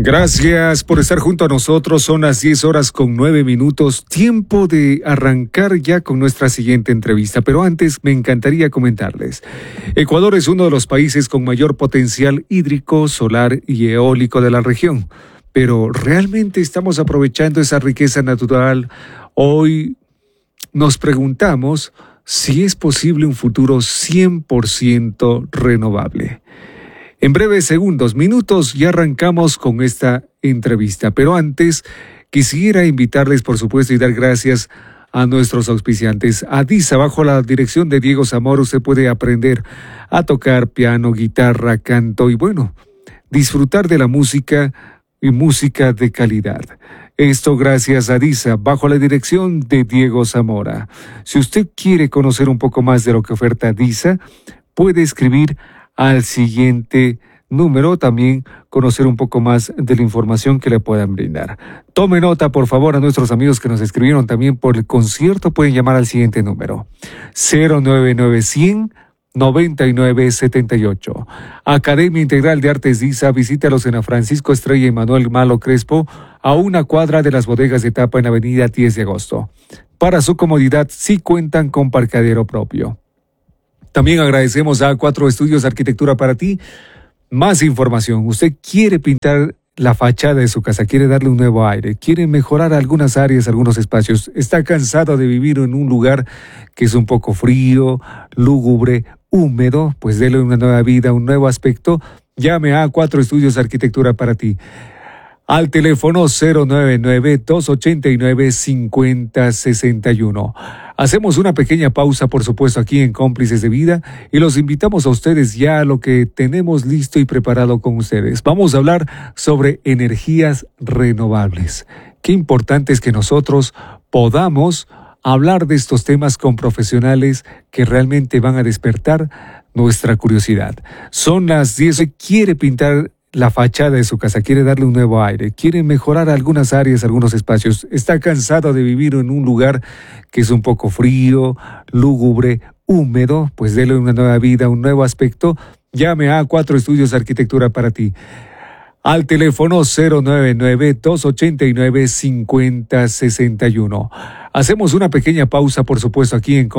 Gracias por estar junto a nosotros. Son las 10:09. Tiempo de arrancar ya con nuestra siguiente entrevista. Pero antes me encantaría comentarles. Ecuador es uno de los países con mayor potencial hídrico, solar y eólico de la región. Pero ¿realmente estamos aprovechando esa riqueza natural? Hoy nos preguntamos si es posible un futuro 100% renovable. En breves segundos, minutos, ya arrancamos con esta entrevista. Pero antes, quisiera invitarles, por supuesto, y dar gracias a nuestros auspiciantes. ADISA, bajo la dirección de Diego Zamora, usted puede aprender a tocar piano, guitarra, canto y, bueno, disfrutar de la música y música de calidad. Esto gracias a ADISA, bajo la dirección de Diego Zamora. Si usted quiere conocer un poco más de lo que oferta ADISA, puede escribir al siguiente número, también conocer un poco más de la información que le puedan brindar. Tome nota, por favor, a nuestros amigos que nos escribieron también por el concierto, pueden llamar al siguiente número: 099-100-9978. Academia Integral de Artes DISA, visítalos en la Francisco Estrella y Manuel Malo Crespo, a una cuadra de las bodegas de Tapa en la avenida 10 de agosto. Para su comodidad, sí cuentan con parqueadero propio. También agradecemos a A4 Estudios Arquitectura para ti. Más información. Usted quiere pintar la fachada de su casa, quiere darle un nuevo aire, quiere mejorar algunas áreas, algunos espacios. Está cansado de vivir en un lugar que es un poco frío, lúgubre, húmedo. Pues dele una nueva vida, un nuevo aspecto. Llame a A4 Estudios Arquitectura para ti. Al teléfono 099-289-5061. Hacemos una pequeña pausa, por supuesto, aquí en Cómplices de Vida, y los invitamos a ustedes ya a lo que tenemos listo y preparado con ustedes. Vamos a hablar sobre energías renovables. Qué importante es que nosotros podamos hablar de estos temas con profesionales que realmente van a despertar nuestra curiosidad. Son las 10. ¿Quiere pintar la fachada de su casa, quiere darle un nuevo aire, quiere mejorar algunas áreas, algunos espacios? Está cansado de vivir en un lugar que es un poco frío, lúgubre, húmedo. Pues dele una nueva vida, un nuevo aspecto. Llame a A4 Estudios Arquitectura para ti. Al teléfono 099-289-5061. Hacemos una pequeña pausa, por supuesto, aquí en